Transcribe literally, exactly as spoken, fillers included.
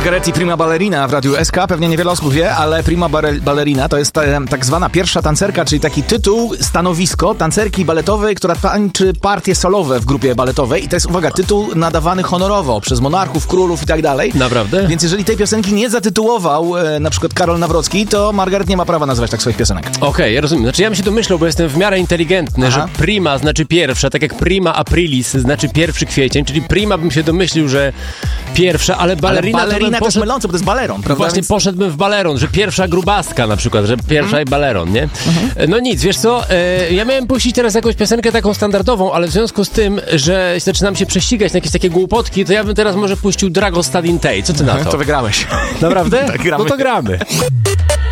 Margaretti Prima Ballerina w Radiu S K. Pewnie niewiele osób wie, ale Prima Ballerina to jest ta, tak zwana pierwsza tancerka, czyli taki tytuł, stanowisko tancerki baletowej, która tańczy partie solowe w grupie baletowej. I to jest, uwaga, tytuł nadawany honorowo przez monarchów, królów i tak dalej. Naprawdę? Więc jeżeli tej piosenki nie zatytułował e, na przykład Karol Nawrocki, to Margaret nie ma prawa nazywać tak swoich piosenek. Okej, okay, ja rozumiem. Znaczy ja bym się domyślał, bo jestem w miarę inteligentny, Aha. że prima znaczy pierwsza, tak jak prima aprilis znaczy pierwszy kwiecień, czyli prima bym się domyślił, że pierwsza, ale balerina... Ale balerina to jest poszedł... mylące, bo to jest baleron, prawda? Właśnie Więc... poszedłbym w baleron, że pierwsza grubaska na przykład, że pierwsza mm. i baleron, nie? Mm-hmm. No nic, wiesz co, e, ja miałem puścić teraz jakąś piosenkę taką standardową, ale w związku z tym, że zaczynam się prześcigać na jakieś takie głupotki, to ja bym teraz może puścił Dragostad in Tay. Co ty na to? To wygrałeś. Naprawdę? Tak, gramy. No to gramy.